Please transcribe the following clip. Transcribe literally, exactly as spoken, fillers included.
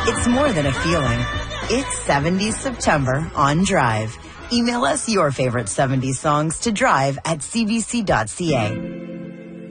It's more than a feeling. It's seventies September on Drive. Email us your favorite seventies songs to drive at c b c dot c a.